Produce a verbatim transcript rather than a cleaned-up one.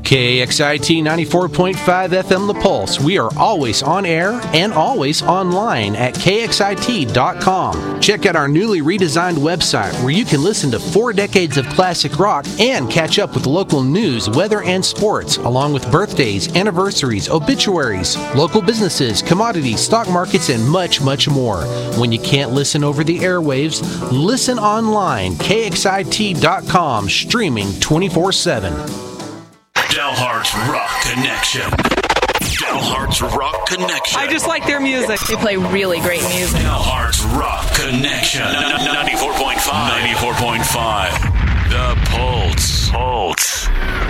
K X I T ninety-four point five F M The Pulse. We are always on air and always online at K X I T dot com. Check out our newly redesigned website where you can listen to four decades of classic rock and catch up with local news, weather, and sports, along with birthdays, anniversaries, obituaries, local businesses, commodities, stock markets, and much, much more. When you can't listen over the airwaves, listen online, K X I T dot com, streaming twenty-four seven. Dalhart's Rock Connection. Dalhart's Rock Connection. I just like their music. They play really great music. Dalhart's Rock Connection. ninety-four point five. ninety-four point five. The Pulse. Pulse.